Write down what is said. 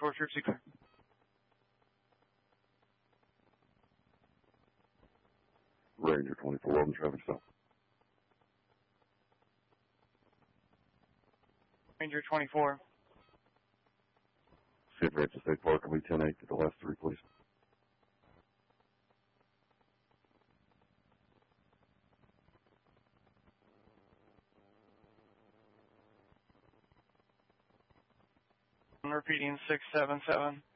Torture, clear. Ranger 24, welcome traffic stop. Ranger 24. San Francisco State Park, will be 10-8 to the last 3, please. I'm repeating 677.